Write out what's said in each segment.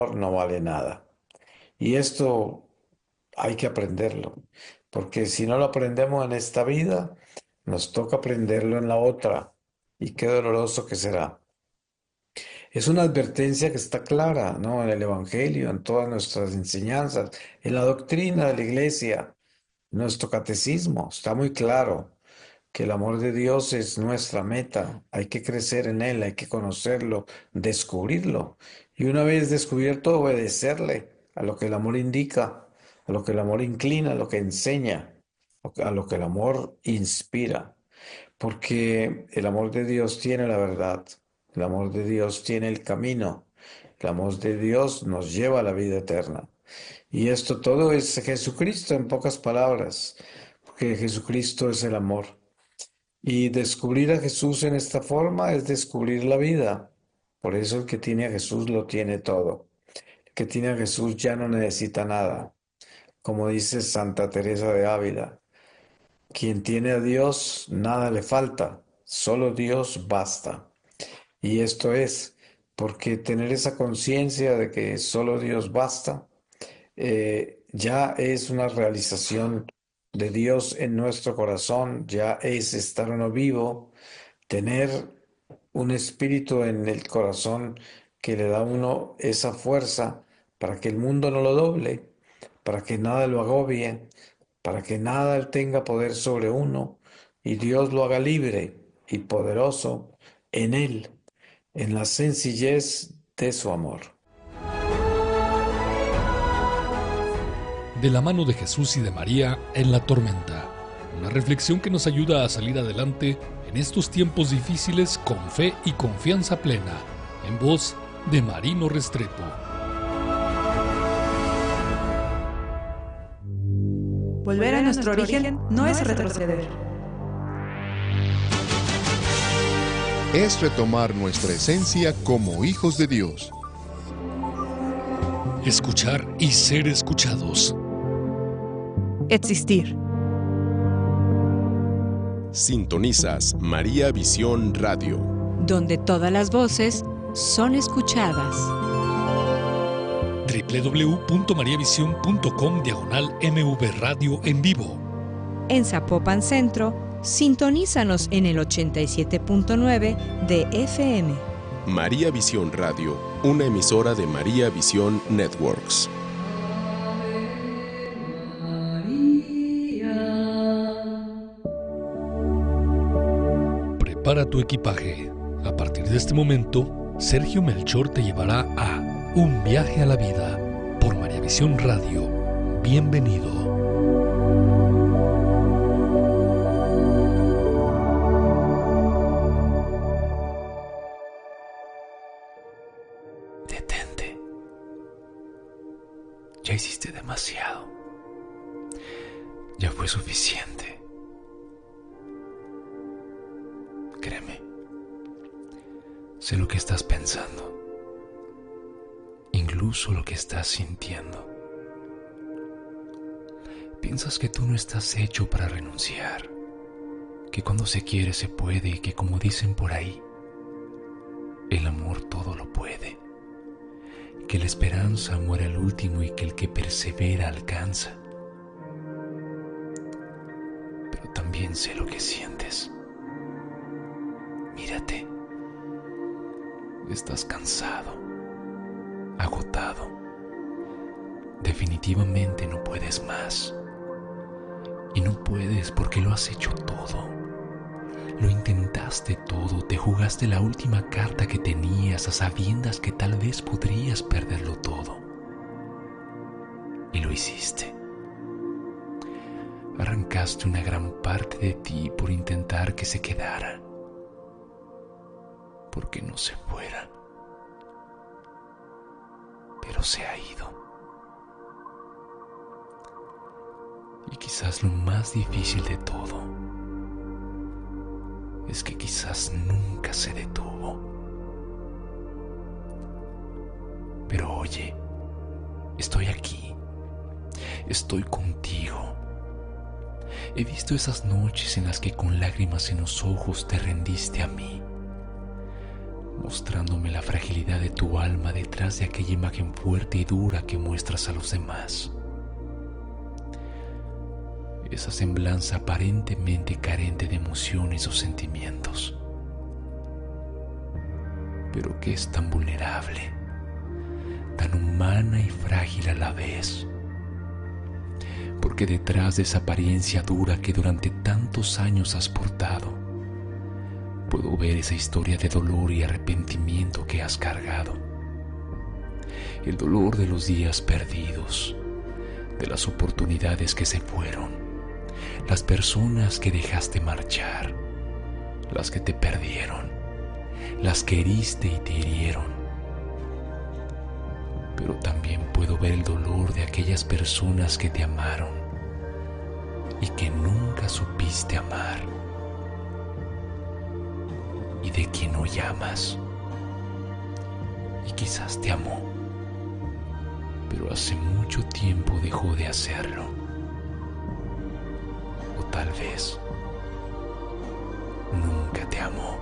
no vale nada. Y esto hay que aprenderlo, porque si no lo aprendemos en esta vida, nos toca aprenderlo en la otra. Y qué doloroso que será. Es una advertencia que está clara, ¿no? En el Evangelio, en todas nuestras enseñanzas, en la doctrina de la Iglesia, nuestro catecismo, está muy claro que el amor de Dios es nuestra meta. Hay que crecer en Él, hay que conocerlo, descubrirlo. Y una vez descubierto, obedecerle a lo que el amor indica, a lo que el amor inclina, a lo que enseña, a lo que el amor inspira. Porque el amor de Dios tiene la verdad, el amor de Dios tiene el camino, el amor de Dios nos lleva a la vida eterna. Y esto todo es Jesucristo en pocas palabras, porque Jesucristo es el amor. Y descubrir a Jesús en esta forma es descubrir la vida. Por eso el que tiene a Jesús lo tiene todo. El que tiene a Jesús ya no necesita nada. Como dice Santa Teresa de Ávila, quien tiene a Dios, nada le falta, solo Dios basta. Y esto es porque tener esa conciencia de que solo Dios basta, ya es una realización de Dios en nuestro corazón, ya es estar uno vivo, tener un espíritu en el corazón que le da a uno esa fuerza para que el mundo no lo doble, para que nada lo agobie, para que nada tenga poder sobre uno y Dios lo haga libre y poderoso en él, en la sencillez de su amor. De la mano de Jesús y de María en la tormenta. Una reflexión que nos ayuda a salir adelante en estos tiempos difíciles con fe y confianza plena. En voz de Marino Restrepo. Volver a nuestro origen no es retroceder. Es retomar nuestra esencia como hijos de Dios. Escuchar y ser escuchados. Existir. Sintonizas María Visión Radio, Donde todas las voces son escuchadas. www.mariavision.com/MV Radio en vivo. En Zapopan Centro, sintonízanos en el 87.9 de FM. María Visión Radio, una emisora de María Visión Networks. Prepara tu equipaje. A partir de este momento, Sergio Melchor te llevará a Un viaje a la vida por María Visión Radio. Bienvenido. Detente. Ya hiciste demasiado. Ya fue suficiente. Créeme. Sé lo que estás pensando. Incluso lo que estás sintiendo. Piensas que tú no estás hecho para renunciar. Que cuando se quiere se puede y que, como dicen por ahí, el amor todo lo puede. Que la esperanza muere al último y que el que persevera alcanza. Pero también sé lo que sientes. Mírate. Estás cansado, agotado. Definitivamente no puedes más. Y no puedes porque lo has hecho todo. Lo intentaste todo, te jugaste la última carta que tenías a sabiendas que tal vez podrías perderlo todo. Y lo hiciste. Arrancaste una gran parte de ti por intentar que se quedara. Porque no se fuera. Pero se ha ido. Y quizás lo más difícil de todo es que quizás nunca se detuvo. Pero oye, estoy aquí, estoy contigo. He visto esas noches en las que con lágrimas en los ojos te rendiste a mí. mostrándome la fragilidad de tu alma detrás de aquella imagen fuerte y dura que muestras a los demás. Esa semblanza aparentemente carente de emociones o sentimientos, pero que es tan vulnerable, tan humana y frágil a la vez. Porque detrás de esa apariencia dura que durante tantos años has portado, puedo ver esa historia de dolor y arrepentimiento que has cargado. El dolor de los días perdidos, de las oportunidades que se fueron, las personas que dejaste marchar, las que te perdieron, las que heriste y te hirieron. Pero también puedo ver el dolor de aquellas personas que te amaron y que nunca supiste amar, y de quien hoy amas y quizás te amó, pero hace mucho tiempo dejó de hacerlo. O tal vez nunca te amó.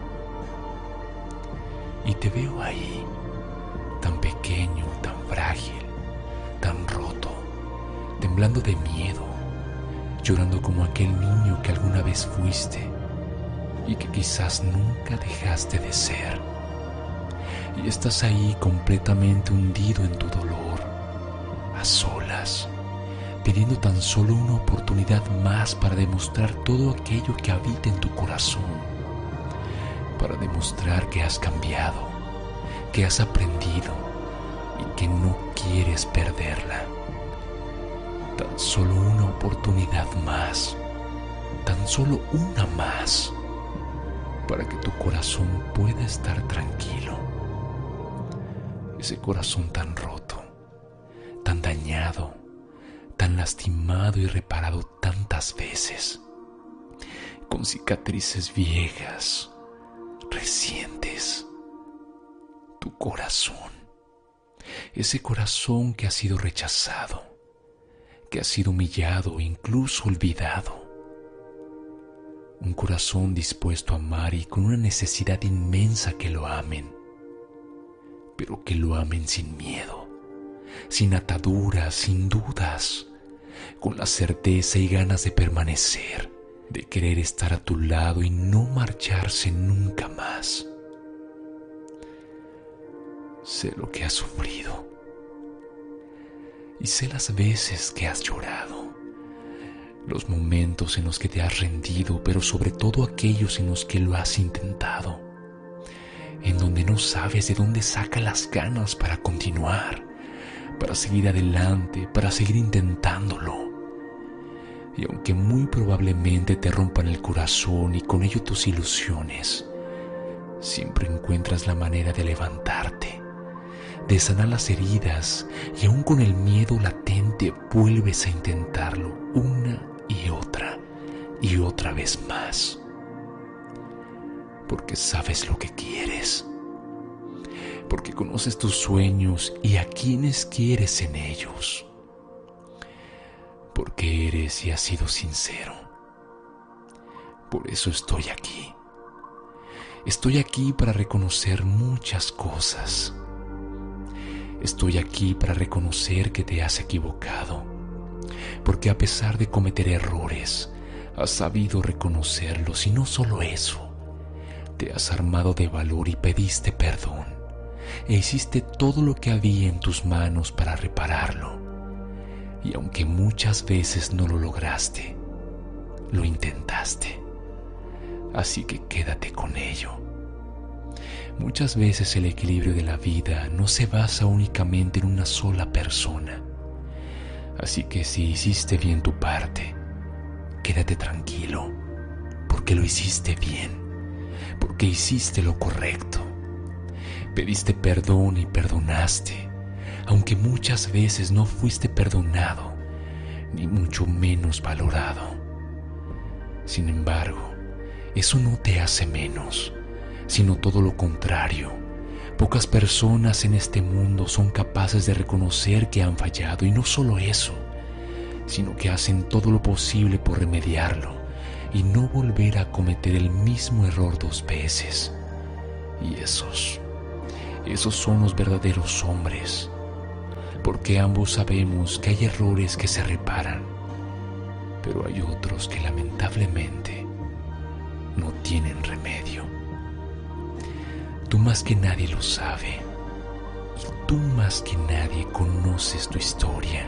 Y te veo ahí, tan pequeño, tan frágil, tan roto, temblando de miedo, llorando como aquel niño que alguna vez fuiste y que quizás nunca dejaste de ser. Y estás ahí completamente hundido en tu dolor, a solas, pidiendo tan solo una oportunidad más para demostrar todo aquello que habita en tu corazón, para demostrar que has cambiado, que has aprendido y que no quieres perderla. Tan solo una oportunidad más, tan solo una más, para que tu corazón pueda estar tranquilo. Ese corazón tan roto, tan dañado, tan lastimado y reparado tantas veces, con cicatrices viejas, recientes. Tu corazón, ese corazón que ha sido rechazado, que ha sido humillado e incluso olvidado. Un corazón dispuesto a amar y con una necesidad inmensa que lo amen, pero que lo amen sin miedo, sin ataduras, sin dudas, con la certeza y ganas de permanecer, de querer estar a tu lado y no marcharse nunca más. Sé lo que has sufrido y sé las veces que has llorado, los momentos en los que te has rendido, pero sobre todo aquellos en los que lo has intentado, en donde no sabes de dónde saca las ganas para continuar, para seguir adelante, para seguir intentándolo. Y aunque muy probablemente te rompan el corazón y con ello tus ilusiones, siempre encuentras la manera de levantarte, de sanar las heridas, y aún con el miedo latente vuelves a intentarlo una y otra vez más, porque sabes lo que quieres, porque conoces tus sueños y a quienes quieres en ellos, porque eres y has sido sincero. Por eso estoy aquí. Estoy aquí para reconocer muchas cosas. Estoy aquí para reconocer que te has equivocado, porque a pesar de cometer errores, has sabido reconocerlos, y no solo eso, te has armado de valor y pediste perdón, e hiciste todo lo que había en tus manos para repararlo. Y aunque muchas veces no lo lograste, lo intentaste. Así que quédate con ello. Muchas veces el equilibrio de la vida no se basa únicamente en una sola persona. Así que si hiciste bien tu parte, quédate tranquilo, porque lo hiciste bien, porque hiciste lo correcto. Pediste perdón y perdonaste, aunque muchas veces no fuiste perdonado, ni mucho menos valorado. Sin embargo, eso no te hace menos, sino todo lo contrario. Pocas personas en este mundo son capaces de reconocer que han fallado, y no solo eso, sino que hacen todo lo posible por remediarlo y no volver a cometer el mismo error dos veces. Y esos Esos son los verdaderos hombres, porque ambos sabemos que hay errores que se reparan, pero hay otros que lamentablemente no tienen remedio. Tú más que nadie lo sabe, y tú más que nadie conoces tu historia.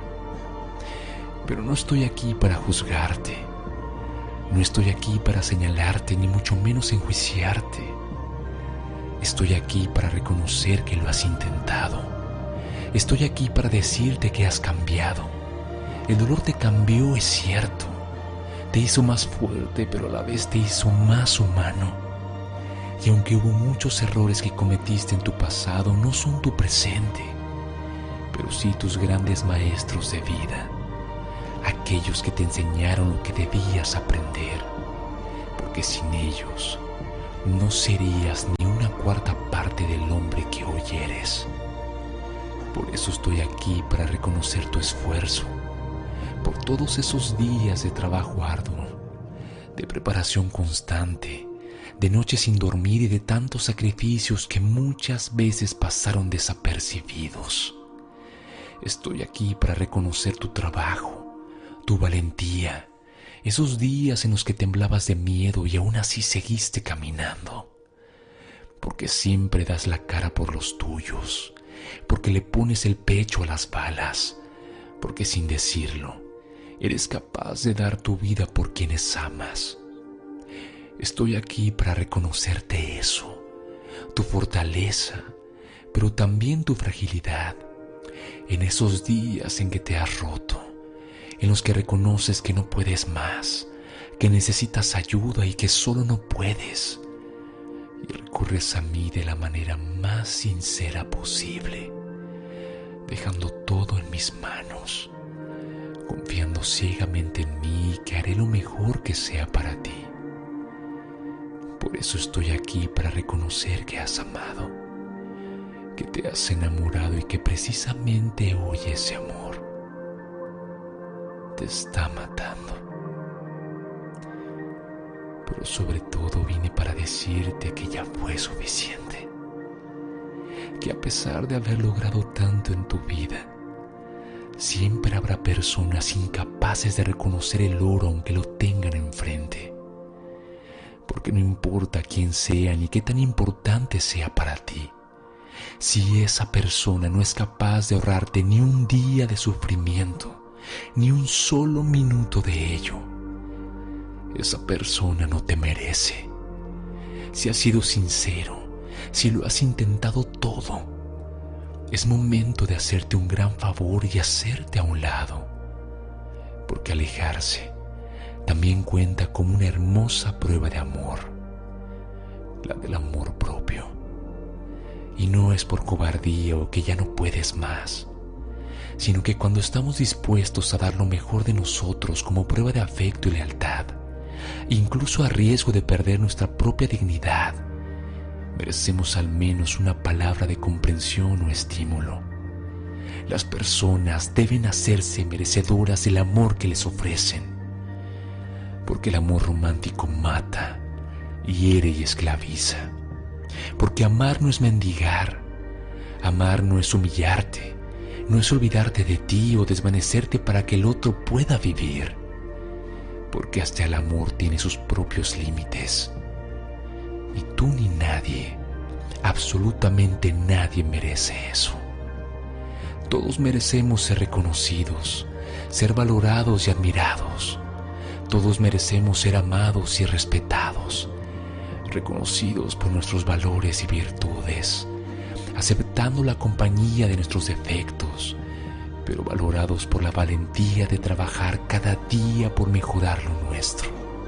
Pero no estoy aquí para juzgarte, no estoy aquí para señalarte, ni mucho menos enjuiciarte. Estoy aquí para reconocer que lo has intentado. Estoy aquí para decirte que has cambiado. El dolor te cambió, es cierto. Te hizo más fuerte, pero a la vez te hizo más humano. Y aunque hubo muchos errores que cometiste en tu pasado, no son tu presente, pero sí tus grandes maestros de vida, aquellos que te enseñaron lo que debías aprender, porque sin ellos no serías ni una cuarta parte del hombre que hoy eres. Por eso estoy aquí para reconocer tu esfuerzo, por todos esos días de trabajo arduo, de preparación constante, de noches sin dormir y de tantos sacrificios que muchas veces pasaron desapercibidos. Estoy aquí para reconocer tu trabajo, tu valentía, esos días en los que temblabas de miedo y aún así seguiste caminando, porque siempre das la cara por los tuyos, porque le pones el pecho a las balas, porque sin decirlo, eres capaz de dar tu vida por quienes amas. Estoy aquí para reconocerte eso, tu fortaleza, pero también tu fragilidad, en esos días en que te has roto, en los que reconoces que no puedes más, que necesitas ayuda y que solo no puedes, y recurres a mí de la manera más sincera posible, dejando todo en mis manos, confiando ciegamente en mí que haré lo mejor que sea para ti. Por eso estoy aquí para reconocer que has amado, que te has enamorado y que precisamente hoy ese amor te está matando. Pero sobre todo vine para decirte que ya fue suficiente, que a pesar de haber logrado tanto en tu vida, siempre habrá personas incapaces de reconocer el oro aunque lo tengan enfrente. Porque no importa quién sea ni qué tan importante sea para ti, si esa persona no es capaz de ahorrarte ni un día de sufrimiento, ni un solo minuto de ello, esa persona no te merece. Si has sido sincero, si lo has intentado todo, es momento de hacerte un gran favor y hacerte a un lado, porque alejarse también cuenta como una hermosa prueba de amor, la del amor propio. Y no es por cobardía o que ya no puedes más, sino que cuando estamos dispuestos a dar lo mejor de nosotros como prueba de afecto y lealtad, incluso a riesgo de perder nuestra propia dignidad, merecemos al menos una palabra de comprensión o estímulo. Las personas deben hacerse merecedoras del amor que les ofrecen, porque el amor romántico mata, hiere y esclaviza. Porque amar no es mendigar, amar no es humillarte, no es olvidarte de ti o desvanecerte para que el otro pueda vivir. Porque hasta el amor tiene sus propios límites. Y tú ni nadie, absolutamente nadie merece eso. Todos merecemos ser reconocidos, ser valorados y admirados. Todos merecemos ser amados y respetados, reconocidos por nuestros valores y virtudes, aceptando la compañía de nuestros defectos, pero valorados por la valentía de trabajar cada día por mejorar lo nuestro.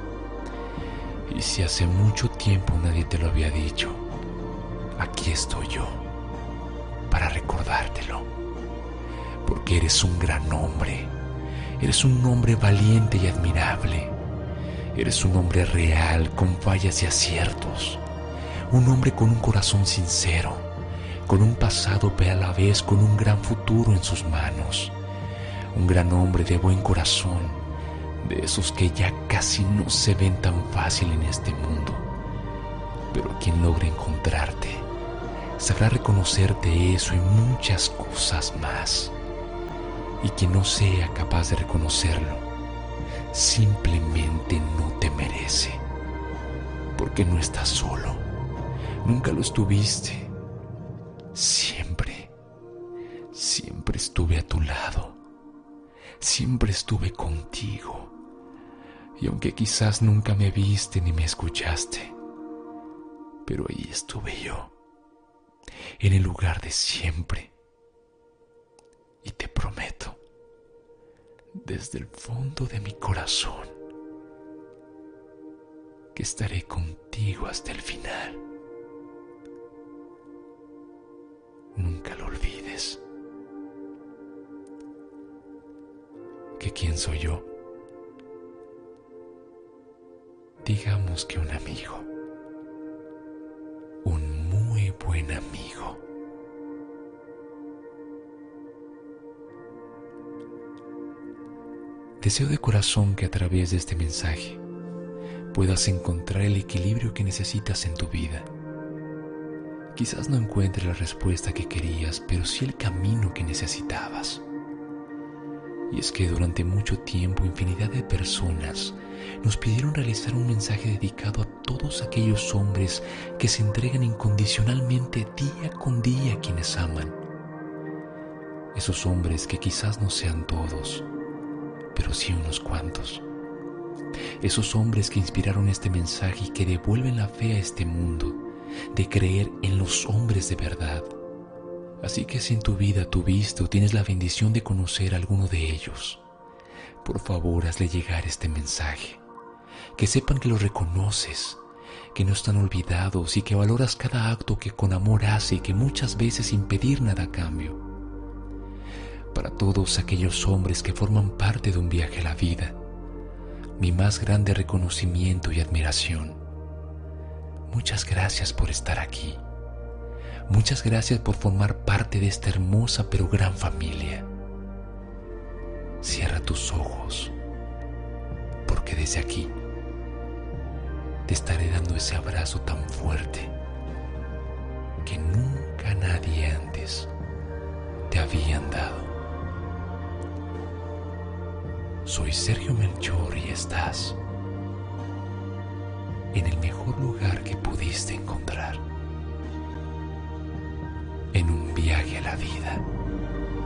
Y si hace mucho tiempo nadie te lo había dicho, aquí estoy yo para recordártelo, porque eres un gran hombre. Eres un hombre valiente y admirable. Eres un hombre real, con fallas y aciertos. Un hombre con un corazón sincero, con un pasado pero a la vez con un gran futuro en sus manos. Un gran hombre de buen corazón, de esos que ya casi no se ven tan fácil en este mundo. Pero quien logra encontrarte, sabrá reconocerte eso y muchas cosas más. Y quien no sea capaz de reconocerlo, simplemente no te merece. Porque no estás solo. Nunca lo estuviste. Siempre estuve a tu lado. Siempre estuve contigo. Y aunque quizás nunca me viste ni me escuchaste, pero ahí estuve yo, en el lugar de siempre. Y te prometo, desde el fondo de mi corazón, que estaré contigo hasta el final. Nunca lo olvides. ¿Que quién soy yo? Digamos que un amigo. Un muy buen amigo. Deseo de corazón que a través de este mensaje puedas encontrar el equilibrio que necesitas en tu vida. Quizás no encuentres la respuesta que querías, pero sí el camino que necesitabas. Y es que durante mucho tiempo infinidad de personas nos pidieron realizar un mensaje dedicado a todos aquellos hombres que se entregan incondicionalmente día con día a quienes aman. Esos hombres que quizás no sean todos, pero sí unos cuantos. Esos hombres que inspiraron este mensaje y que devuelven la fe a este mundo de creer en los hombres de verdad. Así que si en tu vida tuviste o tienes la bendición de conocer a alguno de ellos, por favor hazle llegar este mensaje. Que sepan que los reconoces, que no están olvidados y que valoras cada acto que con amor hace y que muchas veces sin pedir nada a cambio. Para todos aquellos hombres que forman parte de un viaje a la vida, mi más grande reconocimiento y admiración. Muchas gracias por estar aquí. Muchas gracias por formar parte de esta hermosa pero gran familia. Cierra tus ojos, porque desde aquí te estaré dando ese abrazo tan fuerte que nunca nadie antes te habían dado. Soy Sergio Melchor y estás en el mejor lugar que pudiste encontrar. En un viaje a la vida.